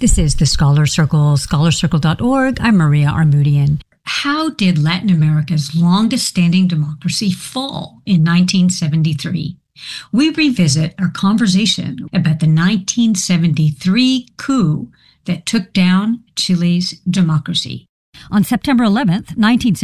This is the Scholar Circle, scholarcircle.org. I'm Maria Armoudian. How did Latin America's longest-standing democracy fall in 1973? We revisit our conversation about the 1973 coup that took down Chile's democracy. On September 11th,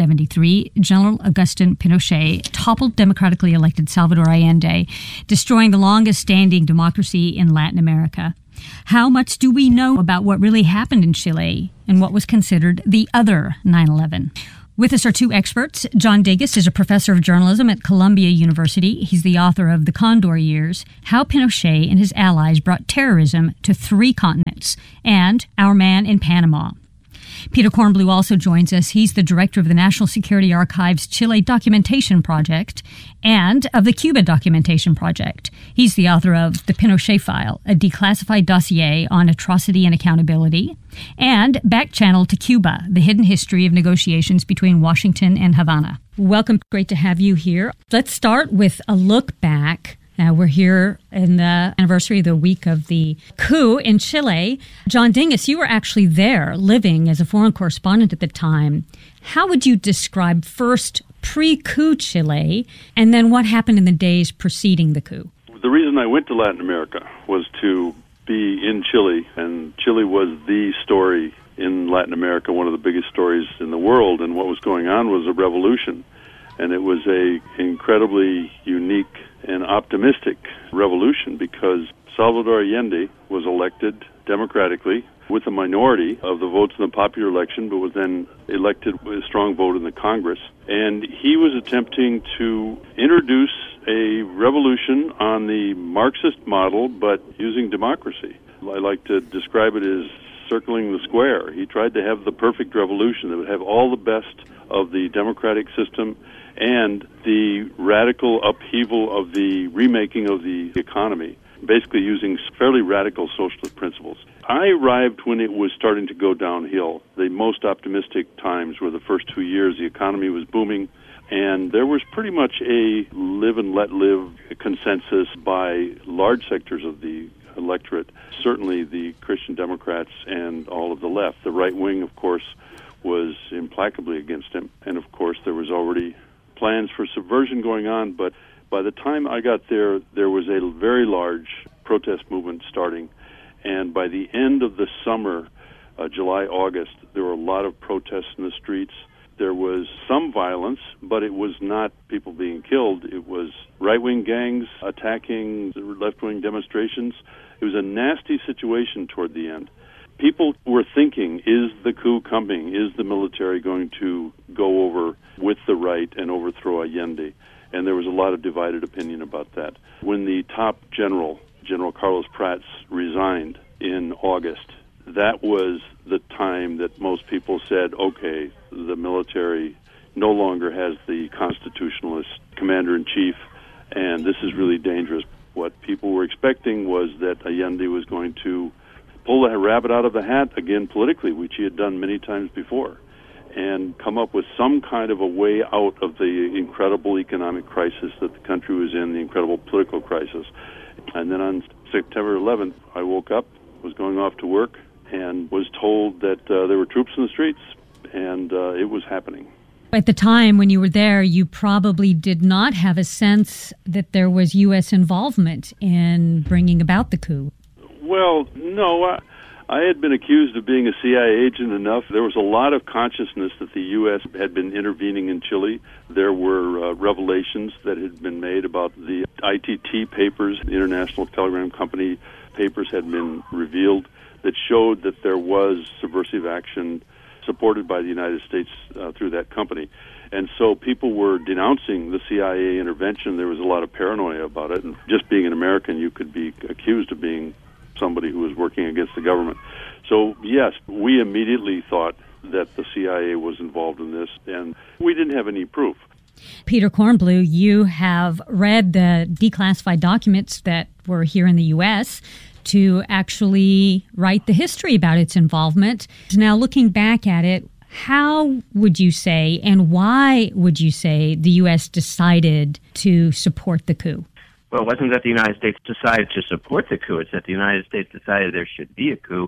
1973, General Agustin Pinochet toppled democratically elected Salvador Allende, destroying the longest-standing democracy in Latin America. How much do we know about what really happened in Chile and what was considered the other 9/11? With us are two experts. John Digges is a professor of journalism at Columbia University. He's the author of The Condor Years, How Pinochet and His Allies Brought Terrorism to Three Continents, and Our Man in Panama. Peter Kornbluh also joins us. He's the director of the National Security Archives Chile Documentation Project and of the Cuba Documentation Project. He's the author of The Pinochet File, a declassified dossier on atrocity and accountability, and Back Channel to Cuba, the hidden history of negotiations between Washington and Havana. Welcome. Great to have you here. Let's start with a look back. We're here in the anniversary of the week of the coup in Chile. John Dinges, you were actually there, living as a foreign correspondent at the time. How would you describe first pre-coup Chile, and then what happened in the days preceding the coup? The reason I went to Latin America was to be in Chile, and Chile was the story in Latin America, one of the biggest stories in the world, and what was going on was a revolution. And it was a incredibly unique and optimistic revolution because Salvador Allende was elected democratically with a minority of the votes in the popular election, but was then elected with a strong vote in the Congress. And he was attempting to introduce a revolution on the Marxist model, but using democracy. I like to describe it as circling the square. He tried to have the perfect revolution that would have all the best of the democratic system and the radical upheaval of the remaking of the economy, basically using fairly radical socialist principles. I arrived when it was starting to go downhill. The most optimistic times were the first 2 years. The economy was booming, and there was pretty much a live and let live consensus by large sectors of the electorate, certainly the Christian Democrats and all of the left. The right wing, of course, was implacably against him, and of course there was already plans for subversion going on, but by the time I got there, there was a very large protest movement starting, and by the end of the summer, July, August, there were a lot of protests in the streets. There was some violence, but it was not people being killed. It was right-wing gangs attacking left-wing demonstrations. It was a nasty situation toward the end. People were thinking, is the coup coming? Is the military going to go over with the right and overthrow Allende? And there was a lot of divided opinion about that. When the top general, General Carlos Prats, resigned in August, that was the time that most people said, okay, the military no longer has the constitutionalist commander-in-chief, and this is really dangerous. What people were expecting was that Allende was going to pull the rabbit out of the hat again politically, which he had done many times before, and come up with some kind of a way out of the incredible economic crisis that the country was in, the incredible political crisis. And then on September 11th, I woke up, was going off to work, and was told that there were troops in the streets, and it was happening. At the time when you were there, you probably did not have a sense that there was U.S. involvement in bringing about the coup. Well, no. I had been accused of being a CIA agent enough. There was a lot of consciousness that the U.S. had been intervening in Chile. There were revelations that had been made about the ITT papers, the International Telegram Company papers had been revealed that showed that there was subversive action supported by the United States through that company. And so people were denouncing the CIA intervention. There was a lot of paranoia about it. And just being an American, you could be accused of being somebody who was working against the government. So, yes, we immediately thought that the CIA was involved in this, and we didn't have any proof. Peter Kornbluh, you have read the declassified documents that were here in the U.S. to actually write the history about its involvement. Now, looking back at it, how would you say and why would you say the U.S. decided to support the coup? Well, it wasn't that the United States decided to support the coup. It's that the United States decided there should be a coup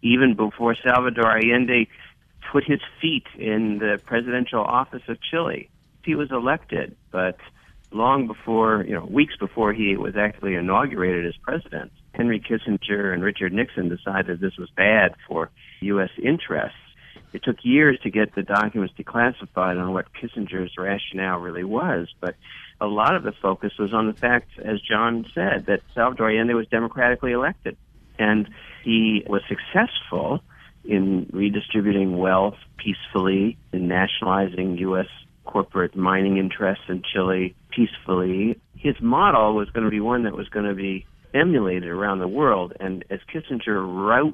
even before Salvador Allende put his feet in the presidential office of Chile. He was elected, but long before, weeks before he was actually inaugurated as president, Henry Kissinger and Richard Nixon decided this was bad for U.S. interests. It took years to get the documents declassified on what Kissinger's rationale really was, but a lot of the focus was on the fact, as John said, that Salvador Allende was democratically elected. And he was successful in redistributing wealth peacefully, in nationalizing U.S. corporate mining interests in Chile peacefully. His model was going to be one that was going to be emulated around the world. And as Kissinger wrote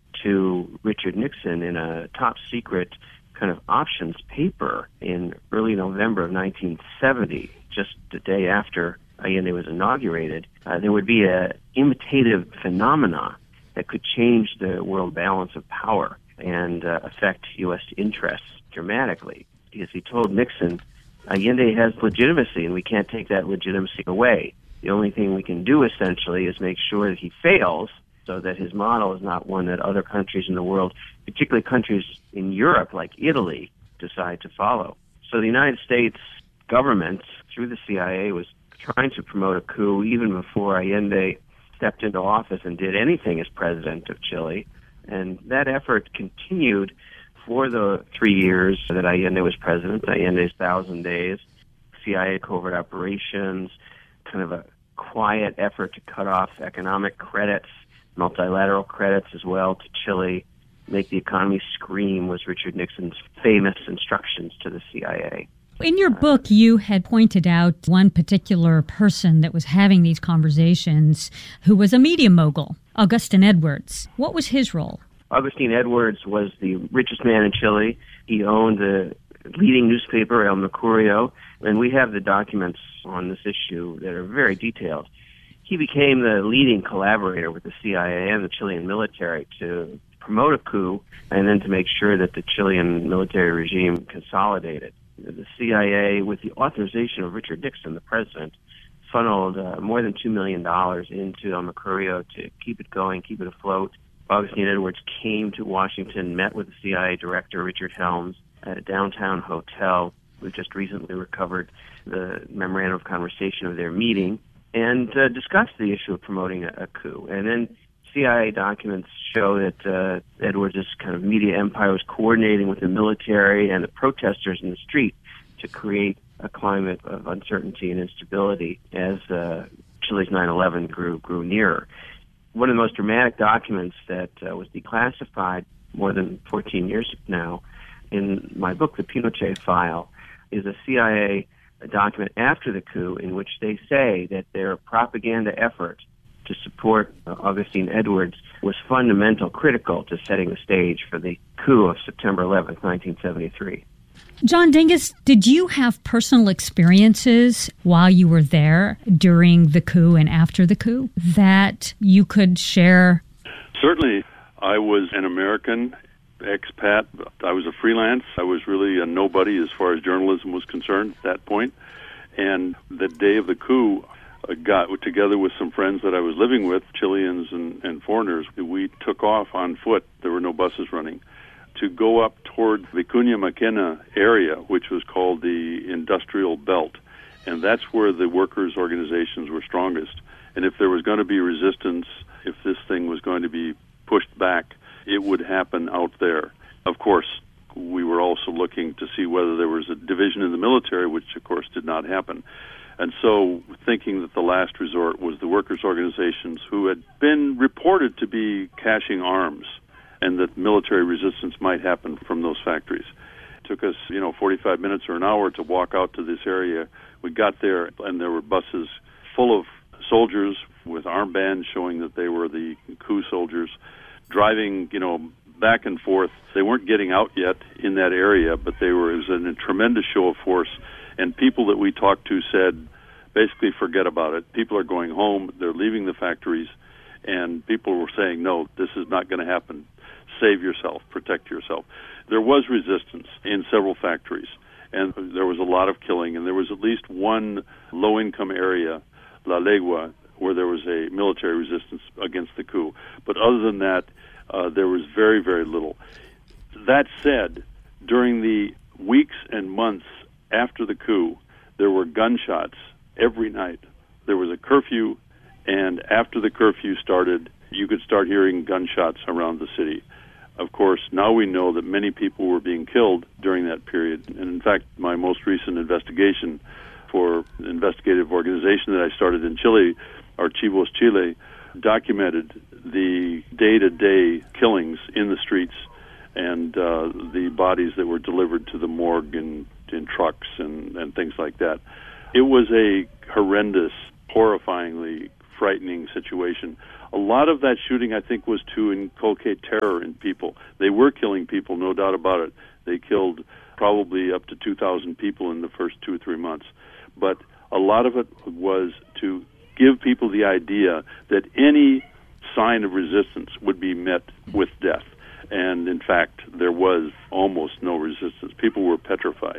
to Richard Nixon in a top-secret kind of options paper in early November of 1970, just the day after Allende was inaugurated, there would be a imitative phenomena that could change the world balance of power and affect U.S. interests dramatically. Because he told Nixon, Allende has legitimacy, and we can't take that legitimacy away. The only thing we can do, essentially, is make sure that he fails so that his model is not one that other countries in the world, particularly countries in Europe like Italy, decide to follow. So the United States government, through the CIA, was trying to promote a coup even before Allende stepped into office and did anything as president of Chile. And that effort continued for the 3 years that Allende was president, Allende's 1,000 days, CIA covert operations, kind of a quiet effort to cut off economic credits, multilateral credits as well to Chile, make the economy scream was Richard Nixon's famous instructions to the CIA. In your book, you had pointed out one particular person that was having these conversations who was a media mogul, Augustin Edwards. What was his role? Augustin Edwards was the richest man in Chile. He owned the leading newspaper, El Mercurio, and we have the documents on this issue that are very detailed. He became the leading collaborator with the CIA and the Chilean military to promote a coup and then to make sure that the Chilean military regime consolidated. The CIA, with the authorization of Richard Nixon, the president, funneled more than $2 million into El Mercurio to keep it going, keep it afloat. Augustin Edwards came to Washington, met with the CIA director, Richard Helms, at a downtown hotel. We've just recently recovered the memorandum of conversation of their meeting and discussed the issue of promoting a coup. And then CIA documents show that Edwards' kind of media empire was coordinating with the military and the protesters in the street to create a climate of uncertainty and instability as Chile's 9/11 grew nearer. One of the most dramatic documents that was declassified more than 14 years now in my book, The Pinochet File, is a CIA document after the coup in which they say that their propaganda effort to support Augustin Edwards was fundamental, critical to setting the stage for the coup of September 11th, 1973. John Dinges, did you have personal experiences while you were there during the coup and after the coup that you could share? Certainly. I was an American expat. I was a freelance. I was really a nobody as far as journalism was concerned at that point. And the day of the coup, I got together with some friends that I was living with, Chileans and foreigners. We took off on foot. There were no buses running, to go up toward the Vicuña Maquena area, which was called the Industrial Belt. And that's where the workers' organizations were strongest. And if there was going to be resistance, if this thing was going to be pushed back, it would happen out there. Of course, we were also looking to see whether there was a division in the military, which of course did not happen. And so, thinking that the last resort was the workers' organizations who had been reported to be caching arms and that military resistance might happen from those factories. It took us, 45 minutes or an hour to walk out to this area. We got there, and there were buses full of soldiers with armbands showing that they were the coup soldiers, driving, back and forth. They weren't getting out yet in that area, but it was a tremendous show of force. And people that we talked to said, basically, forget about it. People are going home. They're leaving the factories. And people were saying, no, this is not going to happen. Save yourself. Protect yourself. There was resistance in several factories. And there was a lot of killing. And there was at least one low-income area, La Legua, where there was a military resistance against the coup. But other than that, There was very, very little. That said, during the weeks and months after the coup, there were gunshots every night. There was a curfew, and after the curfew started, you could start hearing gunshots around the city. Of course, now we know that many people were being killed during that period. And in fact, my most recent investigation for an investigative organization that I started in Chile, Archivos Chile, documented the day-to-day killings in the streets and the bodies that were delivered to the morgue in trucks and things like that. It was a horrendous, horrifyingly frightening situation. A lot of that shooting, I think, was to inculcate terror in people. They were killing people, no doubt about it. They killed probably up to 2,000 people in the first 2 or 3 months. But a lot of it was to give people the idea that any sign of resistance would be met with death. And in fact, there was almost no resistance. People were petrified.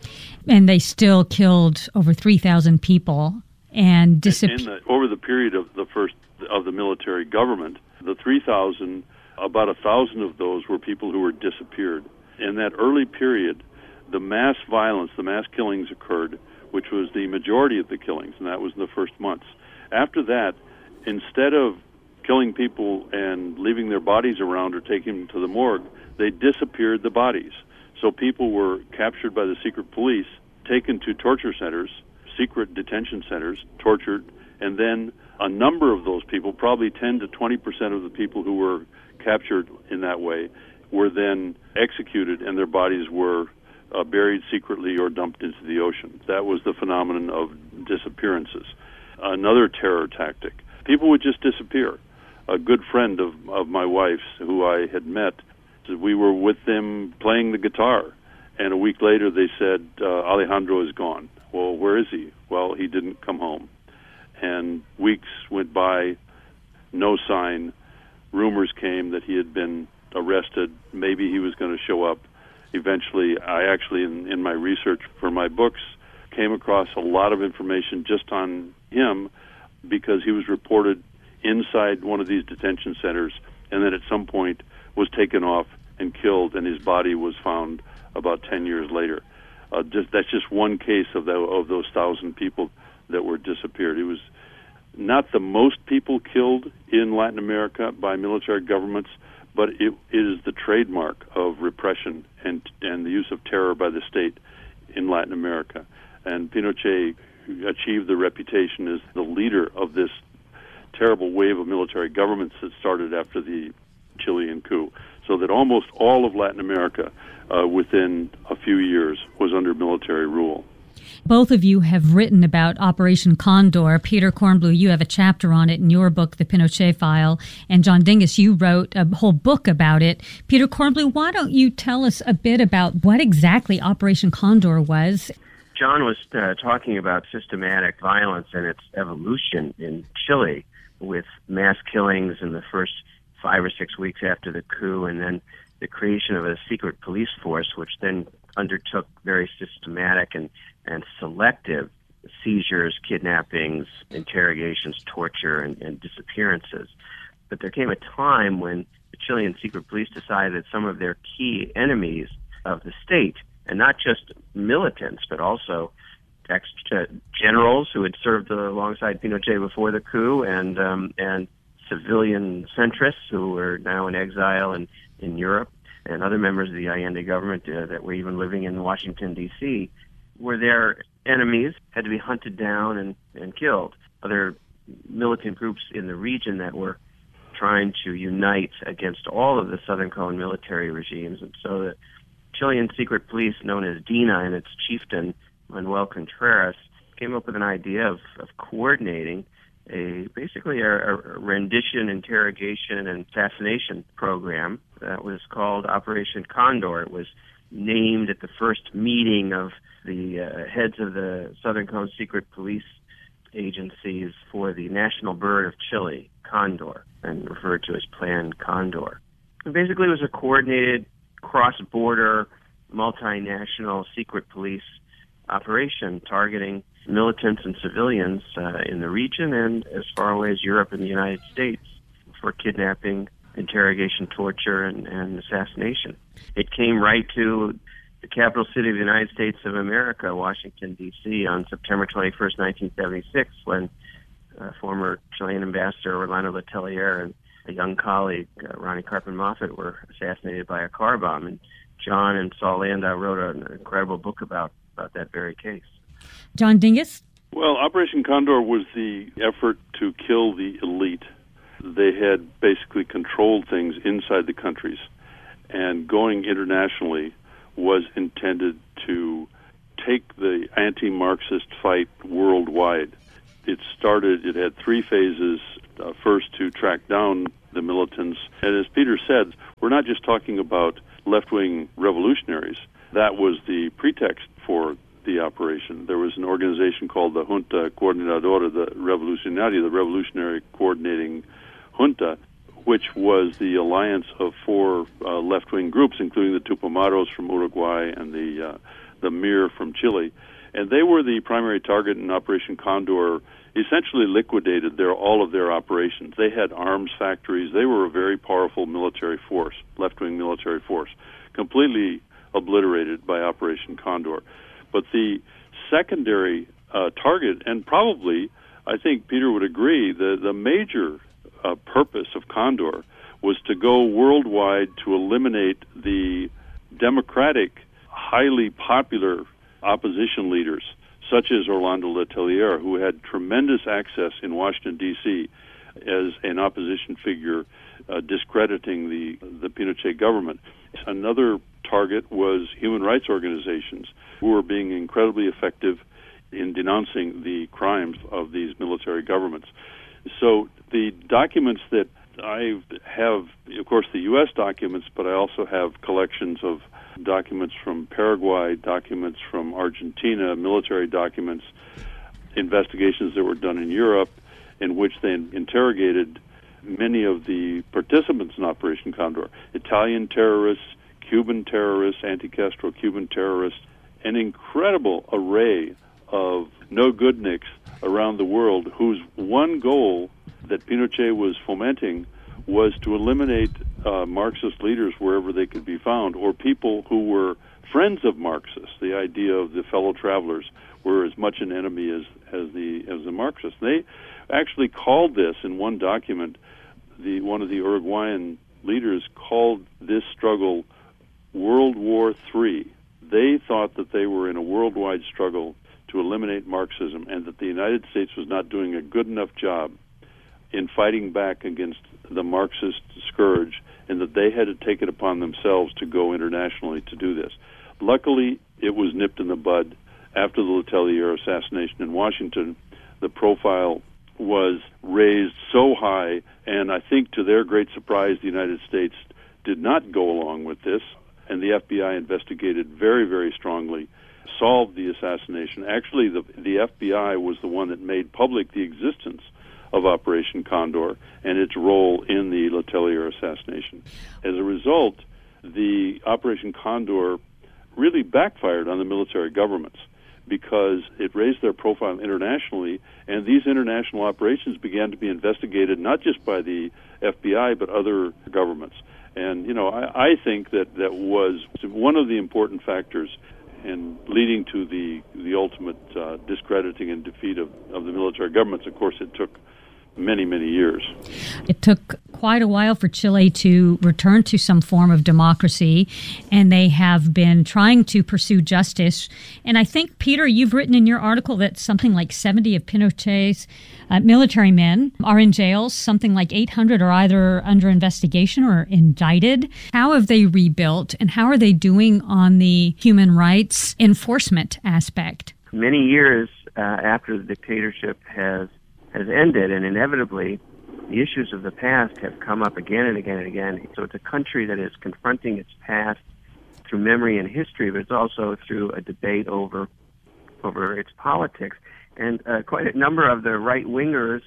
And they still killed over 3,000 people and disappeared. Over the period of the military government, the 3,000, about 1,000 of those were people who were disappeared. In that early period, the mass violence, the mass killings occurred, which was the majority of the killings, and that was in the first months. After that, instead of killing people and leaving their bodies around or taking them to the morgue, they disappeared the bodies. So people were captured by the secret police, taken to torture centers, secret detention centers, tortured, and then a number of those people, probably 10 to 20% of the people who were captured in that way, were then executed and their bodies were buried secretly or dumped into the ocean. That was the phenomenon of disappearances. Another terror tactic. People would just disappear. A good friend of my wife's, who I had met, we were with them playing the guitar, and a week later they said, Alejandro is gone. Well, where is he? Well, he didn't come home. And weeks went by, no sign. Rumors came that he had been arrested. Maybe he was going to show up. Eventually, I actually, in my research for my books, came across a lot of information just on him because he was reported inside one of these detention centers and then at some point was taken off and killed, and his body was found about 10 years later. That's just one case of those 1,000 people that were disappeared. It was not the most people killed in Latin America by military governments, but it is the trademark of repression and the use of terror by the state in Latin America. And Pinochet achieved the reputation as the leader of this terrible wave of military governments that started after the Chilean coup, so that almost all of Latin America within a few years was under military rule. Both of you have written about Operation Condor. Peter Kornbluh, you have a chapter on it in your book, The Pinochet File, and John Dinges, you wrote a whole book about it. Peter Kornbluh, why don't you tell us a bit about what exactly Operation Condor was? John was talking about systematic violence and its evolution in Chile, with mass killings in the first 5 or 6 weeks after the coup, and then the creation of a secret police force, which then undertook very systematic and selective seizures, kidnappings, interrogations, torture, and disappearances. But there came a time when the Chilean secret police decided that some of their key enemies of the state, and not just militants, but also generals who had served alongside Pinochet before the coup, and civilian centrists who were now in exile in Europe, and other members of the Allende government that were even living in Washington, D.C., were their enemies, had to be hunted down and killed. Other militant groups in the region that were trying to unite against all of the Southern Cone military regimes. And so the Chilean secret police, known as DINA, and its chieftain, Manuel Contreras, came up with an idea of coordinating basically a rendition, interrogation, and assassination program that was called Operation Condor. It was named at the first meeting of the heads of the Southern Cone secret police agencies for the national bird of Chile, Condor, and referred to as Plan Condor. And basically, it was a coordinated, cross-border, multinational secret police operation targeting militants and civilians in the region and as far away as Europe and the United States for kidnapping, interrogation, torture, and assassination. It came right to the capital city of the United States of America, Washington, D.C., on September 21st, 1976, when former Chilean ambassador Orlando Letelier and a young colleague, Ronnie Carpen Moffett, were assassinated by a car bomb. And John and Saul Landau wrote an incredible book about that very case. John Dinges? Well, Operation Condor was the effort to kill the elite. They had basically controlled things inside the countries, and going internationally was intended to take the anti-Marxist fight worldwide. It had 3 phases. First, to track down the militants. And as Peter said, we're not just talking about left-wing revolutionaries. That was the pretext for the operation. There was an organization called the Junta Coordinadora de Revolucionaria, the Revolutionary Coordinating Junta, which was the alliance of 4 left-wing groups, including the Tupamaros from Uruguay and the MIR from Chile. And they were the primary target in Operation Condor. Essentially liquidated all of their operations. They had arms factories. They were a very powerful military force, left-wing military force, completely obliterated by Operation Condor. But the secondary target, and probably, I think Peter would agree, the major purpose of Condor was to go worldwide to eliminate the democratic, highly popular opposition leaders, such as Orlando Letelier, who had tremendous access in Washington, D.C. as an opposition figure, discrediting the Pinochet government. Another target was human rights organizations, who were being incredibly effective in denouncing the crimes of these military governments. So the documents that I have, of course, the U.S. documents, but I also have collections of documents from Paraguay, documents from Argentina, military documents, investigations that were done in Europe, in which they interrogated many of the participants in Operation Condor, Italian terrorists, Cuban terrorists, anti-Castro Cuban terrorists, an incredible array of no-goodniks around the world whose one goal that Pinochet was fomenting was to eliminate Marxist leaders wherever they could be found, or people who were friends of Marxists. The idea of the fellow travelers were as much an enemy as the Marxists. They actually called this in one document. One of the Uruguayan leaders called this struggle World War III. They thought that they were in a worldwide struggle to eliminate Marxism, and that the United States was not doing a good enough job in fighting back against the Marxist scourge, and that they had to take it upon themselves to go internationally to do this. Luckily, it was nipped in the bud. After the Letelier assassination in Washington, the profile was raised so high, and I think to their great surprise, the United States did not go along with this, and the FBI investigated very, very strongly, solved the assassination. Actually, the FBI was the one that made public the existence of Operation Condor and its role in the Letelier assassination. As a result, the Operation Condor really backfired on the military governments because it raised their profile internationally, and these international operations began to be investigated not just by the FBI but other governments. And, I think that was one of the important factors in leading to the ultimate discrediting and defeat of the military governments. Of course, it took many, many years. It took quite a while for Chile to return to some form of democracy, and they have been trying to pursue justice. And I think, Peter, you've written in your article that something like 70 of Pinochet's military men are in jails. Something like 800 are either under investigation or indicted. How have they rebuilt, and how are they doing on the human rights enforcement aspect? Many years after the dictatorship has ended, and inevitably the issues of the past have come up again and again and again. So it's a country that is confronting its past through memory and history, but it's also through a debate over its politics. And quite a number of the right-wingers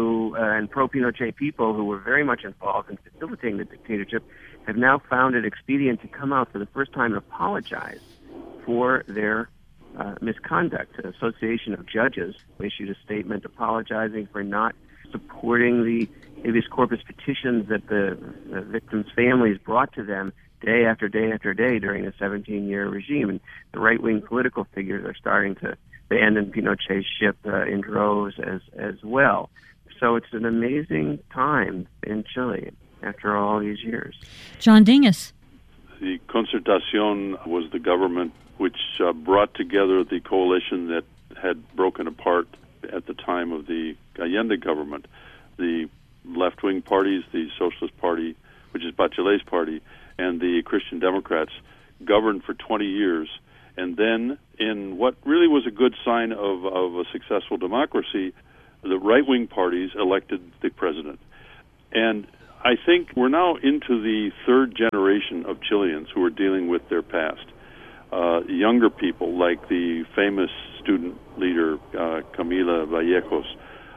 and pro-Pinochet people who were very much involved in facilitating the dictatorship have now found it expedient to come out for the first time and apologize for their misconduct. An association of judges issued a statement apologizing for not supporting the habeas corpus petitions that the victims' families brought to them day after day after day during the 17-year regime. And the right-wing political figures are starting to abandon Pinochet's ship in droves as well. So it's an amazing time in Chile after all these years. John Dingus. The Concertación was the government which brought together the coalition that had broken apart at the time of the Allende government. The left-wing parties, the Socialist Party, which is Bachelet's party, and the Christian Democrats governed for 20 years. And then, in what really was a good sign of a successful democracy, the right-wing parties elected the president. And I think we're now into the third generation of Chileans who are dealing with their past. Younger people, like the famous student leader, Camila Vallejos,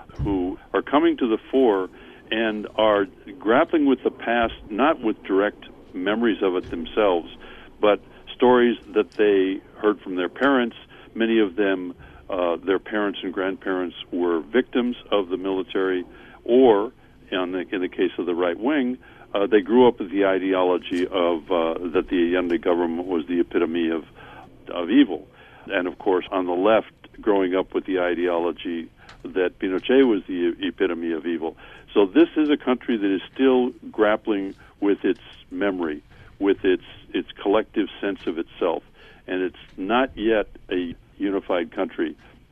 who are coming to the fore and are grappling with the past, not with direct memories of it themselves, but stories that they heard from their parents. Many of them, their parents and grandparents were victims of the military, or in the case of the right wing, they grew up with the ideology of that the Allende government was the epitome of evil. And of course, on the left, growing up with the ideology that Pinochet was the epitome of evil. So this is a country that is still grappling with its memory, with its collective sense of itself, and it's not yet a unified country.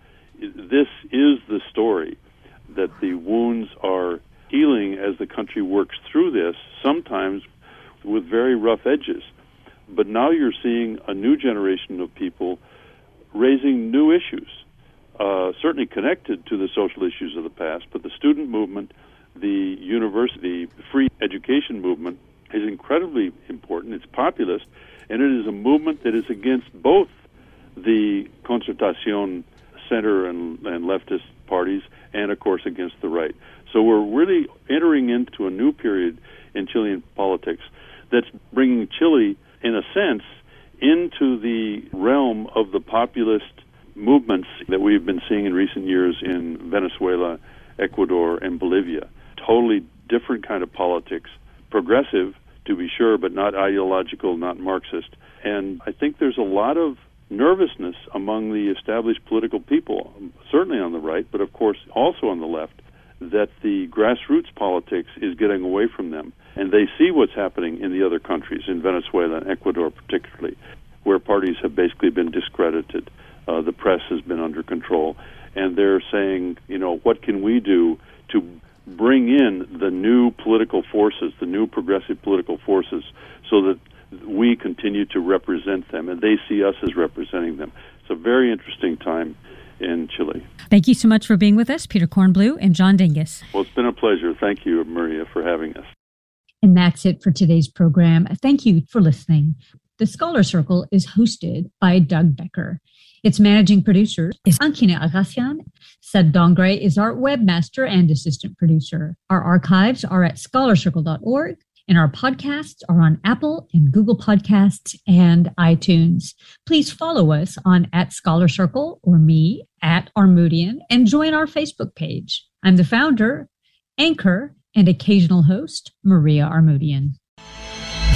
This is the story, that the wounds are healing as the country works through this, sometimes with very rough edges. But now you're seeing a new generation of people raising new issues, certainly connected to the social issues of the past, but the student movement, the university, free education movement is incredibly important. It's populist, and it is a movement that is against both the Concertación center and leftist parties, and of course against the right. So we're really entering into a new period in Chilean politics that's bringing Chile, in a sense, into the realm of the populist movements that we've been seeing in recent years in Venezuela, Ecuador, and Bolivia. Totally different kind of politics, progressive to be sure, but not ideological, not Marxist. And I think there's a lot of nervousness among the established political people, certainly on the right, but of course also on the left, that the grassroots politics is getting away from them. And they see what's happening in the other countries, in Venezuela and Ecuador particularly, where parties have basically been discredited. The press has been under control. And they're saying, what can we do to bring in the new political forces, the new progressive political forces, so that we continue to represent them, and they see us as representing them. It's a very interesting time in Chile. Thank you so much for being with us, Peter Kornbluh and John Dingus. Well, it's been a pleasure. Thank you, Maria, for having us. And that's it for today's program. Thank you for listening. The Scholar Circle is hosted by Doug Becker. Its managing producer is Ankina Agassian. Sed Dongre is our webmaster and assistant producer. Our archives are at scholarcircle.org, and our podcasts are on Apple and Google Podcasts and iTunes. Please follow us on @ScholarCircle or me @Armoudian, and join our Facebook page. I'm the founder, anchor, and occasional host, Maria Armoudian.